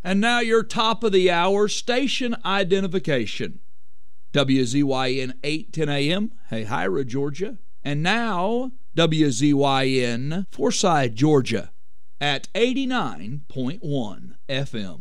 And now your top of the hour station identification. WZYN 810 AM, Hahira, Georgia. And now WZYN Forsyth, Georgia at 89.1 FM.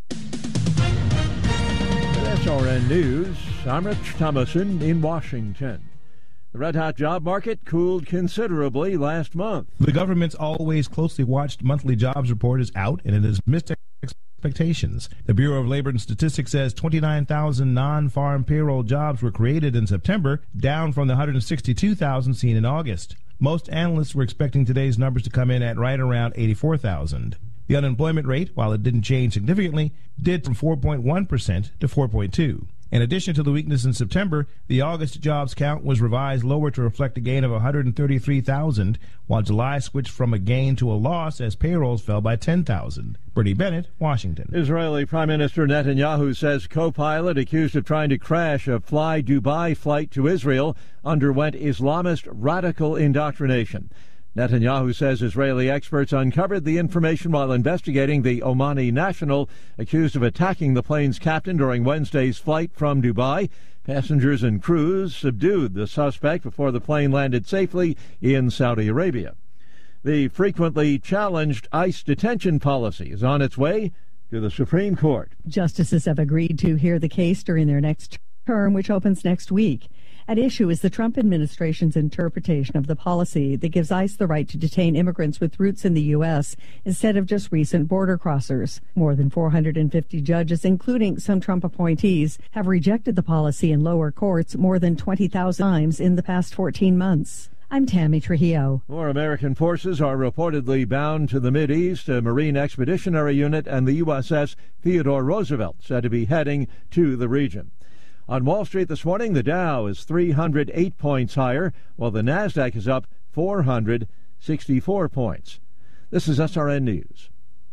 SRN News, I'm Rich Thomason in Washington. The red-hot job market cooled considerably last month. The government's always closely watched monthly jobs report is out, and it has missed expectations. The Bureau of Labor and Statistics says 29,000 non-farm payroll jobs were created in September, down from the 162,000 seen in August. Most analysts were expecting today's numbers to come in at right around 84,000. The unemployment rate, while it didn't change significantly, did from 4.1% to 4.2%. In addition to the weakness in September, the August jobs count was revised lower to reflect a gain of 133,000, while July switched from a gain to a loss as payrolls fell by 10,000. Bernie Bennett, Washington. Israeli Prime Minister Netanyahu says co-pilot accused of trying to crash a Fly Dubai flight to Israel underwent Islamist radical indoctrination. Netanyahu says Israeli experts uncovered the information while investigating the Omani national accused of attacking the plane's captain during Wednesday's flight from Dubai. Passengers and crews subdued the suspect before the plane landed safely in Saudi Arabia. The frequently challenged ICE detention policy is on its way to the Supreme Court. Justices have agreed to hear the case during their next term, which opens next week. At issue is the Trump administration's interpretation of the policy that gives ICE the right to detain immigrants with roots in the U.S. instead of just recent border crossers. More than 450 judges, including some Trump appointees, have rejected the policy in lower courts more than 20,000 times in the past 14 months. I'm Tammy Trujillo. More American forces are reportedly bound to the Mideast. A Marine Expeditionary Unit and the USS Theodore Roosevelt said to be heading to the region. On Wall Street this morning, the Dow is 308 points higher, while the Nasdaq is up 464 points. This is SRN News.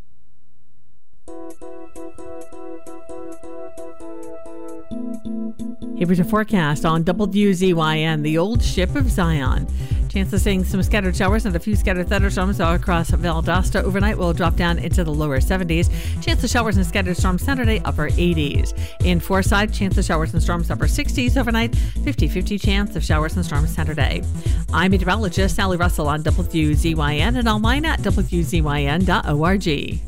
Here's a forecast on WZYN, the old ship of Zion. Chance of seeing some scattered showers and a few scattered thunderstorms all across Valdosta. Overnight will drop down into the lower 70s. Chance of showers and scattered storms Saturday, upper 80s. In Forsyth, chance of showers and storms upper 60s overnight. 50-50 chance of showers and storms Saturday. I'm meteorologist Sally Russell on WZYN and online at WZYN.org.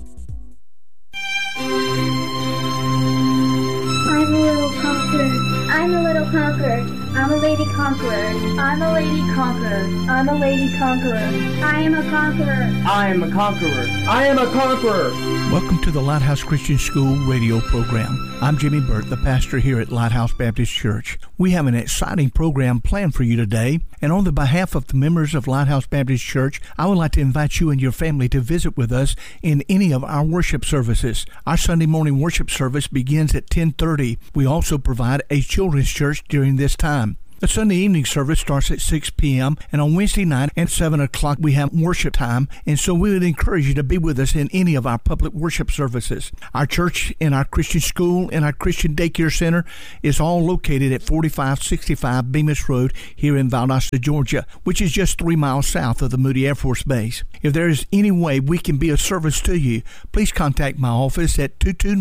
I'm a little conqueror. I'm a little conqueror. I'm a lady conqueror. I'm a lady conqueror. I'm a lady conqueror. I am a conqueror. I am a conqueror. I am a conqueror. Welcome to the Lighthouse Christian School radio program. I'm Jimmy Burt, the pastor here at Lighthouse Baptist Church. We have an exciting program planned for you today, and on the behalf of the members of Lighthouse Baptist Church, I would like to invite you and your family to visit with us in any of our worship services. Our Sunday morning worship service begins at 10:30. We also provide a children's church during this time. The Sunday evening service starts at 6 p.m. and on Wednesday night at 7 o'clock we have worship time, and so we would encourage you to be with us in any of our public worship services. Our church and our Christian school and our Christian daycare center is all located at 4565 Bemis Road here in Valdosta, Georgia, which is just 3 miles south of the Moody Air Force Base. If there is any way we can be of service to you, please contact my office at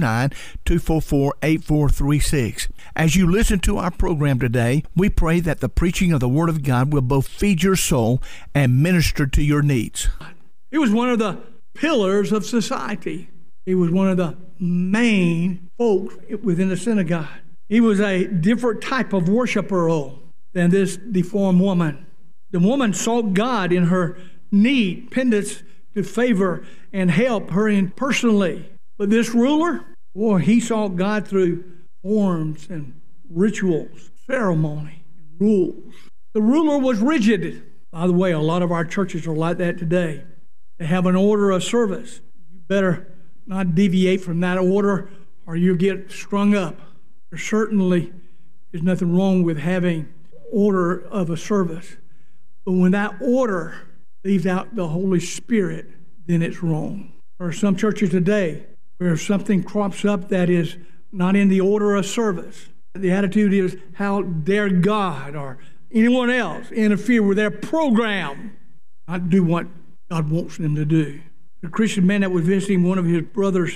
229-244-8436. As you listen to our program today, we pray that the preaching of the Word of God will both feed your soul and minister to your needs. He was one of the pillars of society. He was one of the main folks within the synagogue. He was a different type of worshiper than this deformed woman. The woman sought God in her need, pendants to favor and help her in personally. But this ruler, boy, he sought God through forms and rituals, ceremony, rules. The ruler was rigid. By the way, a lot of our churches are like that today. They have an order of service. You better not deviate from that order or you'll get strung up. There certainly is nothing wrong with having order of a service. But when that order leaves out the Holy Spirit, then it's wrong. There are some churches today where something crops up that is not in the order of service. The attitude is, how dare God or anyone else interfere with their program, not do what God wants them to do. The Christian man that was visiting one of his brothers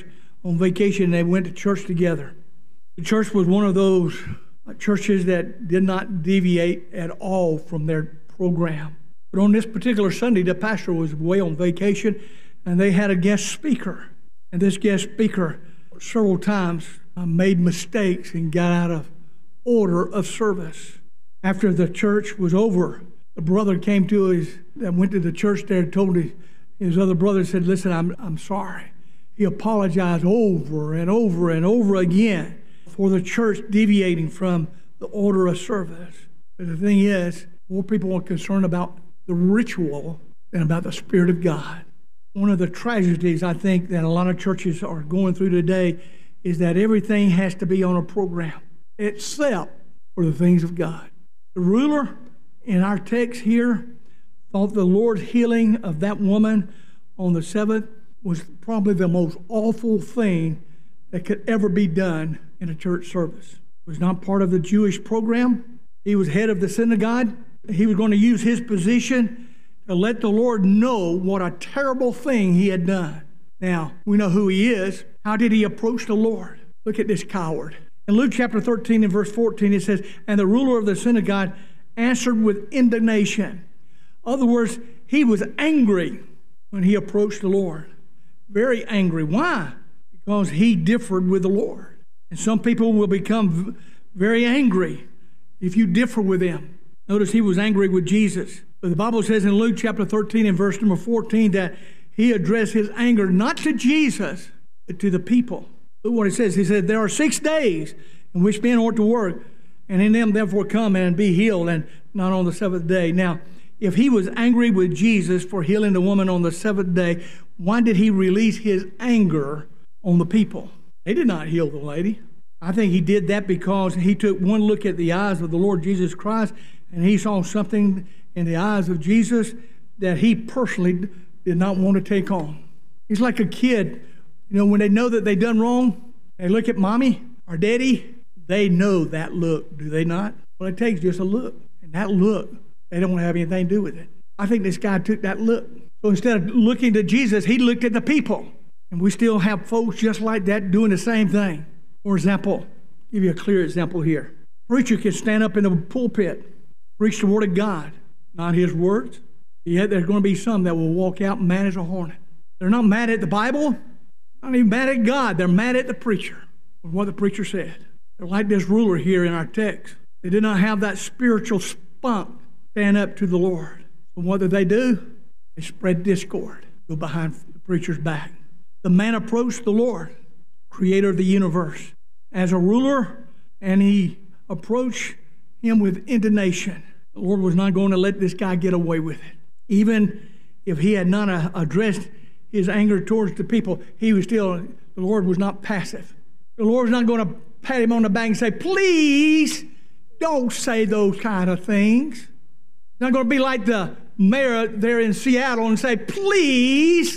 on vacation. They went to church together. The church was one of those churches that did not deviate at all from their program. But on this particular Sunday, the pastor was away on vacation, and they had a guest speaker. And this guest speaker several times made mistakes and got out of order of service. After the church was over, the brother came to that went to the church there and told his other brother, said, listen, I'm sorry. He apologized over and over and over again for the church deviating from the order of service. But the thing is, more people are concerned about the ritual than about the Spirit of God. One of the tragedies I think that a lot of churches are going through today is that everything has to be on a program, except for the things of God. The ruler in our text here thought the Lord's healing of that woman on the Sabbath was probably the most awful thing that could ever be done in a church service. It was not part of the Jewish program. He was head of the synagogue. He was going to use his position to let the Lord know what a terrible thing he had done. Now, we know who he is. How did he approach the Lord? Look at this coward. In Luke chapter 13 and verse 14, it says, and the ruler of the synagogue answered with indignation. In other words, he was angry when he approached the Lord. Very angry. Why? Because he differed with the Lord. And some people will become very angry if you differ with them. Notice he was angry with Jesus. But the Bible says in Luke chapter 13 and verse number 14 that he addressed his anger not to Jesus, but to the people. Look what it says. He said, there are 6 days in which men ought to work, and in them therefore come and be healed, and not on the 7th day. Now, if he was angry with Jesus for healing the woman on the 7th day, why did he release his anger on the people? They did not heal the lady. I think he did that because he took one look at the eyes of the Lord Jesus Christ, and he saw something in the eyes of Jesus that he personally did not want to take on. He's like a kid. You know, when they know that they've done wrong, they look at mommy or daddy, they know that look, do they not? Well, it takes just a look. And that look, they don't want to have anything to do with it. I think this guy took that look. So instead of looking to Jesus, he looked at the people. And we still have folks just like that doing the same thing. For example, I'll give you a clear example here. Preacher can stand up in the pulpit, preach the Word of God, not his words. Yet there's going to be some that will walk out mad as a hornet. They're not mad at the Bible, not even mad at God. They're mad at the preacher for what the preacher said. They're like this ruler here in our text. They did not have that spiritual spunk stand up to the Lord. So what did? They spread discord, go behind the preacher's back. The man approached the Lord, creator of the universe, as a ruler, and he approached him with indignation. The Lord was not going to let this guy get away with it. Even if he had not addressed his anger towards the people, the Lord was not passive. The Lord was not going to pat him on the back and say, please don't say those kind of things. It's not going to be like the mayor there in Seattle and say, please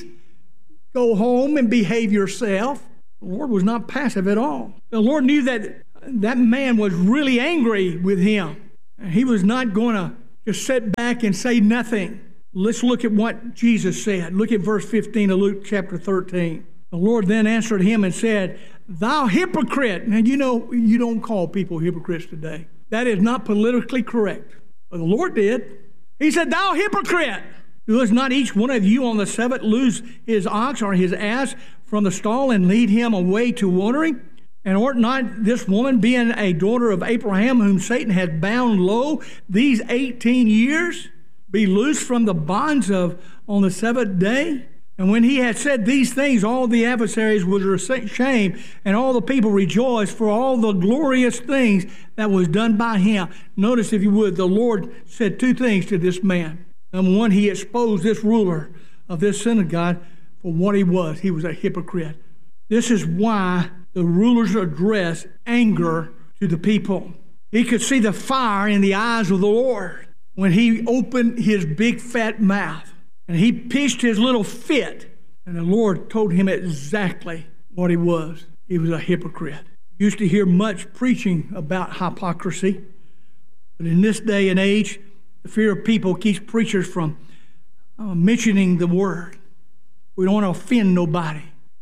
go home and behave yourself. The Lord was not passive at all. The Lord knew that that man was really angry with him. And he was not going to just sit back and say nothing. Let's look at what Jesus said. Look at verse 15 of Luke chapter 13. The Lord then answered him and said, thou hypocrite. Now, you know, you don't call people hypocrites today. That is not politically correct. But the Lord did. He said, thou hypocrite. Does not each one of you on the Sabbath loose his ox or his ass from the stall and lead him away to watering? And ought not this woman, being a daughter of Abraham, whom Satan had bound low these 18 years, be loosed from the bonds of on the 7th day? And when he had said these things, all the adversaries were ashamed, and all the people rejoiced for all the glorious things that was done by him. Notice, if you would, the Lord said 2 things to this man. Number 1, he exposed this ruler of this synagogue for what he was. He was a hypocrite. This is why the ruler's address anger to the people. He could see the fire in the eyes of the Lord when he opened his big fat mouth. And he pitched his little fit. And the Lord told him exactly what he was. He was a hypocrite. Used to hear much preaching about hypocrisy. But in this day and age, the fear of people keeps preachers from mentioning the word. We don't want to offend nobody.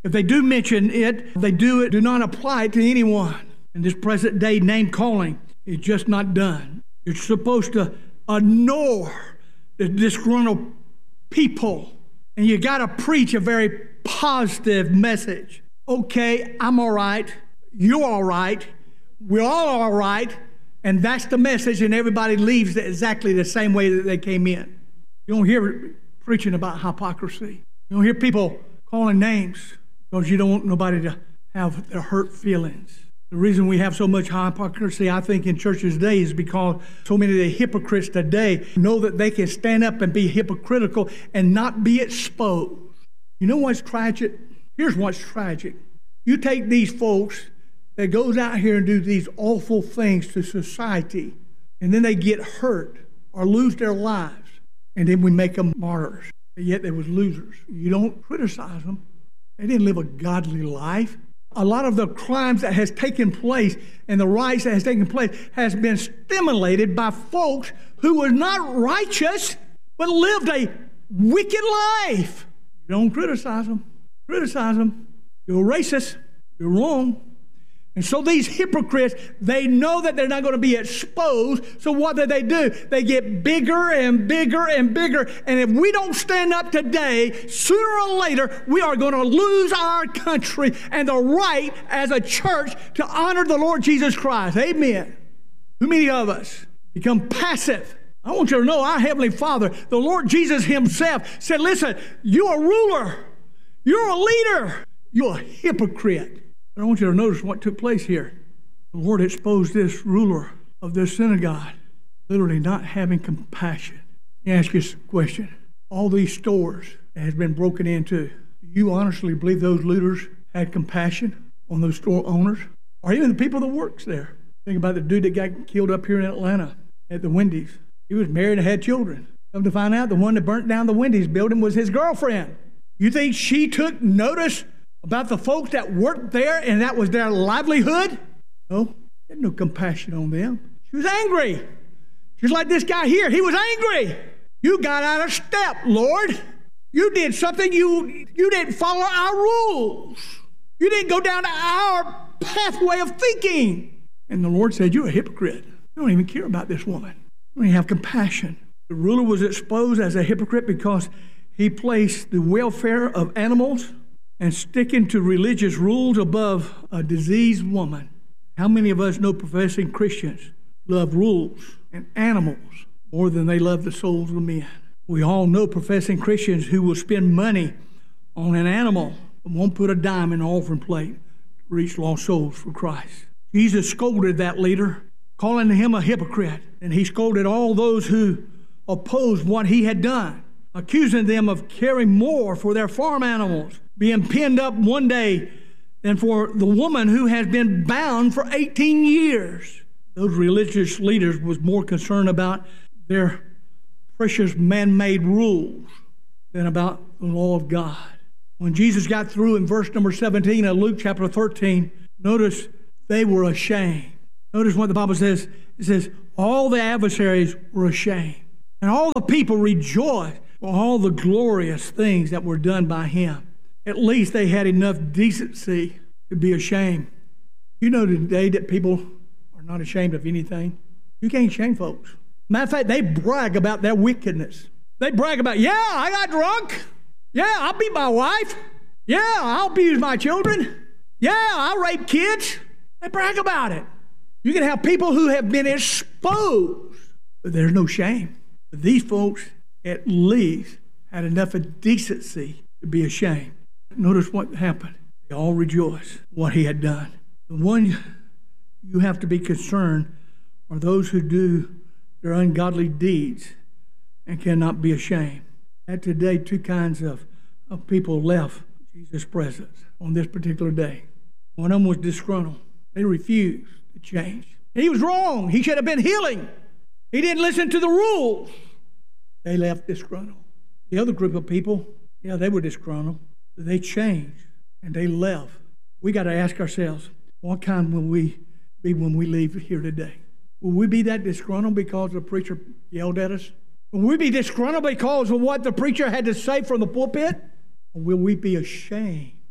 If they do mention it, they do not apply it to anyone. And this present day name calling is just not done. You're supposed to ignore the disgruntled people. And you got to preach a very positive message. Okay, I'm all right. You're all right. We're all right. And that's the message, and everybody leaves exactly the same way that they came in. You don't hear preaching about hypocrisy. You don't hear people calling names because you don't want nobody to have their hurt feelings. The reason we have so much hypocrisy, I think, in churches today is because so many of the hypocrites today know that they can stand up and be hypocritical and not be exposed. You know what's tragic? Here's what's tragic. You take these folks that goes out here and do these awful things to society, and then they get hurt or lose their lives, and then we make them martyrs. And yet they was losers. You don't criticize them. They didn't live a godly life. A lot of the crimes that has taken place and the riots that has taken place has been stimulated by folks who were not righteous but lived a wicked life. You don't criticize them. Criticize them. You're racist. You're wrong. And so these hypocrites, they know that they're not going to be exposed. So what do? They get bigger and bigger and bigger. And if we don't stand up today, sooner or later, we are going to lose our country and the right as a church to honor the Lord Jesus Christ. Amen. Too many of us become passive. I want you to know our Heavenly Father, the Lord Jesus Himself, said, listen, you're a ruler. You're a leader. You're a hypocrite. But I want you to notice what took place here. The Lord exposed this ruler of this synagogue, literally not having compassion. Let me ask you a question. All these stores that has been broken into, do you honestly believe those leaders had compassion on those store owners? Or even the people that works there? Think about the dude that got killed up here in Atlanta at the Wendy's. He was married and had children. Come to find out, the one that burnt down the Wendy's building was his girlfriend. You think she took notice about the folks that worked there and that was their livelihood? No, she had no compassion on them. She was angry. Just like this guy here, he was angry. You got out of step, Lord. You did something, you didn't follow our rules. You didn't go down to our pathway of thinking. And the Lord said, you're a hypocrite. You don't even care about this woman. You don't even have compassion. The ruler was exposed as a hypocrite because he placed the welfare of animals and sticking to religious rules above a diseased woman. How many of us know professing Christians love rules and animals more than they love the souls of men? We all know professing Christians who will spend money on an animal but won't put a dime in an offering plate to reach lost souls for Christ. Jesus scolded that leader, calling him a hypocrite, and he scolded all those who opposed what he had done, accusing them of caring more for their farm animals being pinned up one day than for the woman who has been bound for 18 years. Those religious leaders was more concerned about their precious man-made rules than about the law of God. When Jesus got through in verse number 17 of Luke chapter 13, notice they were ashamed. Notice what the Bible says. It says, all the adversaries were ashamed, and all the people rejoiced for all the glorious things that were done by him. At least they had enough decency to be ashamed. You know today that people are not ashamed of anything. You can't shame folks. Matter of fact, they brag about their wickedness. They brag about, yeah, I got drunk. Yeah, I beat my wife. Yeah, I'll abuse my children. Yeah, I rape kids. They brag about it. You can have people who have been exposed, but there's no shame. But these folks at least had enough of decency to be ashamed. Notice what happened. They all rejoiced what he had done. The one you have to be concerned are those who do their ungodly deeds and cannot be ashamed. And today, two kinds of people left Jesus' presence on this particular day. One of them was disgruntled. They refused to change. And he was wrong. He should have been healing. He didn't listen to the rules. They left disgruntled. The other group of people, yeah, they were disgruntled. They changed and they left. We got to ask ourselves, what kind will we be when we leave here today? Will we be that disgruntled because the preacher yelled at us? Will we be disgruntled because of what the preacher had to say from the pulpit? Or will we be ashamed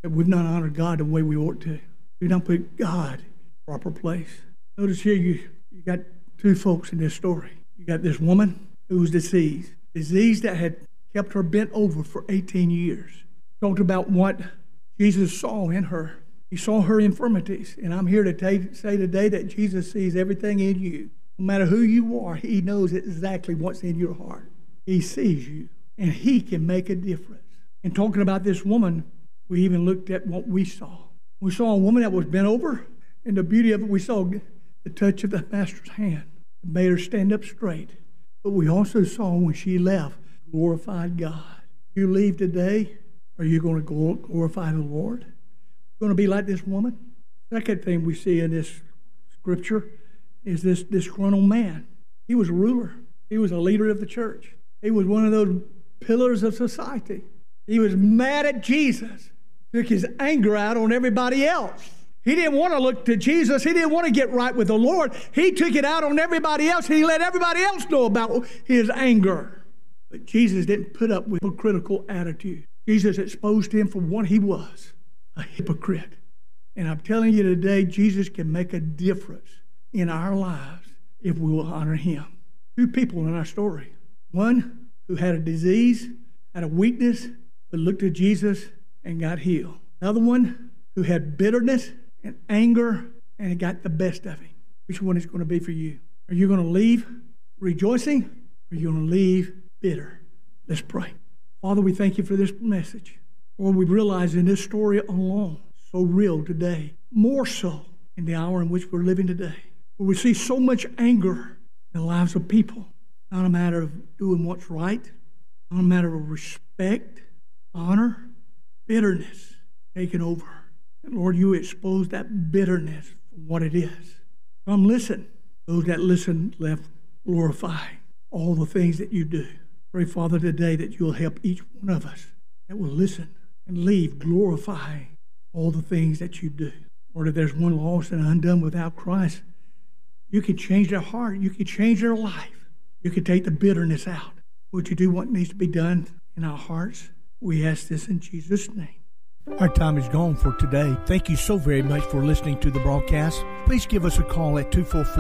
that we've not honored God the way we ought to. We've not put God in the proper place. Notice here you got two folks in this story. You got this woman who was disease that had kept her bent over for 18 years. Talked about what Jesus saw in her. He saw her infirmities. And I'm here to say today that Jesus sees everything in you. No matter who you are, he knows exactly what's in your heart. He sees you, and he can make a difference. And talking about this woman, we even looked at what we saw. We saw a woman that was bent over, and the beauty of it, we saw the touch of the Master's hand. It made her stand up straight. But we also saw when she left, glorified God. You leave today, are you going to glorify the Lord? Going to be like this woman? Second thing we see in this scripture is this disgruntled man. He was a ruler. He was a leader of the church. He was one of those pillars of society. He was mad at Jesus. Took his anger out on everybody else. He didn't want to look to Jesus. He didn't want to get right with the Lord. He took it out on everybody else. He let everybody else know about his anger. But Jesus didn't put up with a critical attitude. Jesus exposed him for what he was, a hypocrite. And I'm telling you today, Jesus can make a difference in our lives if we will honor him. Two people in our story. One who had a disease, had a weakness, but looked to Jesus and got healed. Another one who had bitterness and anger and got the best of him. Which one is going to be for you? Are you going to leave rejoicing, or are you going to leave bitter? Let's pray. Father, we thank you for this message. Lord, we realize in this story alone, so real today, more so in the hour in which we're living today, where we see so much anger in the lives of people. Not a matter of doing what's right, not a matter of respect, honor, bitterness taking over. And Lord, you expose that bitterness for what it is. Come listen. Those that listen left glorify all the things that you do. Pray, Father, today that you'll help each one of us that will listen and leave glorifying all the things that you do. Lord, if there's one lost and undone without Christ, you can change their heart. You can change their life. You can take the bitterness out. Would you do what needs to be done in our hearts? We ask this in Jesus' name. Our time is gone for today. Thank you so very much for listening to the broadcast. Please give us a call at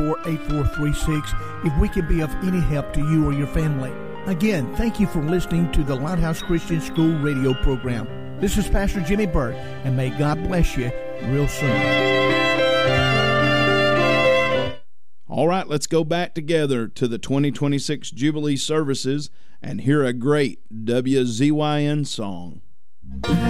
244-8436 if we can be of any help to you or your family. Again, thank you for listening to the Lighthouse Christian School radio program. This is Pastor Jimmy Burt, and may God bless you real soon. All right, let's go back together to the 2026 Jubilee services and hear a great WZYN song.